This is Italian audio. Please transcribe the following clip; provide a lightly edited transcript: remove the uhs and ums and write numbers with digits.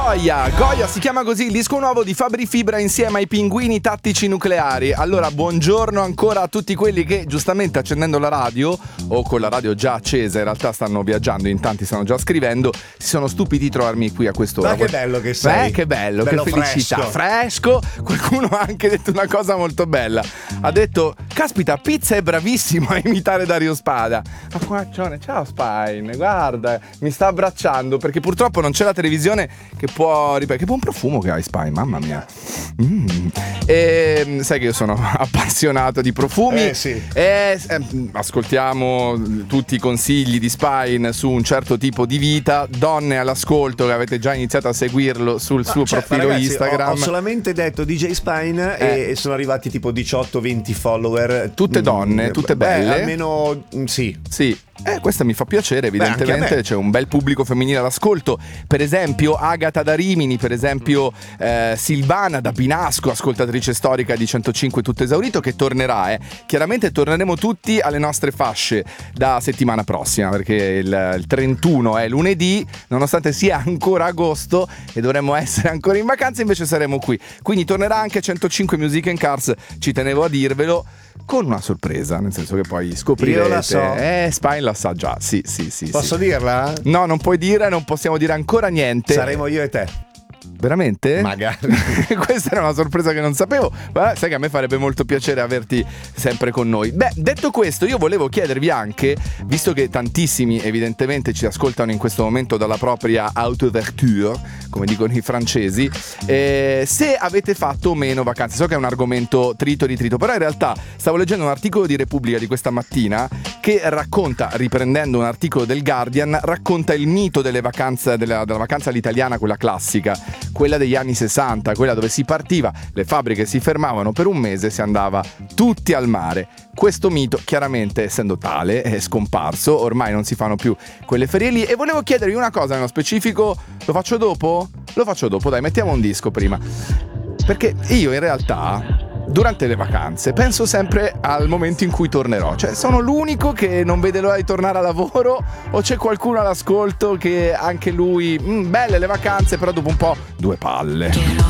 Goya si chiama così il disco nuovo di Fabri Fibra insieme ai Pinguini Tattici Nucleari. Allora, buongiorno ancora a tutti quelli che giustamente accendendo la radio o con la radio già accesa, in realtà stanno viaggiando, in tanti stanno già scrivendo, si sono stupiti di trovarmi qui a quest'ora. Ma che bello che sei. Che bello che felicità. Fresco. Qualcuno ha anche detto una cosa molto bella. Ha detto, caspita, Pizza è bravissimo a imitare Dario Spada. Ma cuaccione, ciao Spine, guarda, mi sta abbracciando perché purtroppo non c'è la televisione che può ripetere. Che buon profumo che hai, Spine, mamma mia. E sai che io sono appassionato di profumi. Sì. Ascoltiamo tutti i consigli di Spine su un certo tipo di vita. Donne all'ascolto che avete già iniziato a seguirlo sul suo profilo ragazzi, Instagram. Ho solamente detto DJ Spine e sono arrivati tipo 18-20 follower. Tutte donne, tutte belle. Almeno sì. Questo mi fa piacere, evidentemente c'è un bel pubblico femminile all'ascolto. Per esempio Agata da Rimini, per esempio Silvana da Pinasco, ascoltatrice storica di 105 Tutto Esaurito, che tornerà. Chiaramente torneremo tutti alle nostre fasce da settimana prossima, perché il 31 è lunedì, nonostante sia ancora agosto e dovremmo essere ancora in vacanza, invece saremo qui. Quindi tornerà anche 105 Music and Cars, ci tenevo a dirvelo, con una sorpresa, nel senso che poi scoprirete. Io la so. Spine la sa già, sì. Posso dirla? No, non puoi dire, non possiamo dire ancora niente. Saremo io e te. Veramente? Magari. Questa era una sorpresa che non sapevo. Ma sai che a me farebbe molto piacere averti sempre con noi. Beh, detto questo, io volevo chiedervi anche, visto che tantissimi evidentemente ci ascoltano in questo momento dalla propria auto-verture, come dicono i francesi, se avete fatto o meno vacanze. So che è un argomento trito e ritrito, però in realtà stavo leggendo un articolo di Repubblica di questa mattina che racconta, riprendendo un articolo del Guardian, racconta il mito delle vacanze, della vacanza all'italiana, quella classica, quella degli anni 60, quella dove si partiva, le fabbriche si fermavano per un mese e si andava tutti al mare. Questo mito, chiaramente, essendo tale, è scomparso, ormai non si fanno più quelle ferie lì. E volevo chiedervi una cosa nello specifico. Lo faccio dopo? Lo faccio dopo, dai, mettiamo un disco prima. Perché io in realtà durante le vacanze penso sempre al momento in cui tornerò. Cioè, sono l'unico che non vede l'ora di tornare a lavoro, o c'è qualcuno all'ascolto che anche lui belle le vacanze, però dopo un po' due palle.